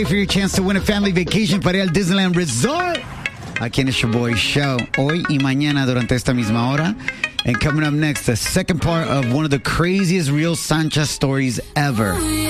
For your chance to win a family vacation para ir al Disneyland Resort. Aquí en el Your Boy Show. Hoy y mañana durante esta misma hora. And coming up next, the second part of one of the craziest real Sancha stories ever.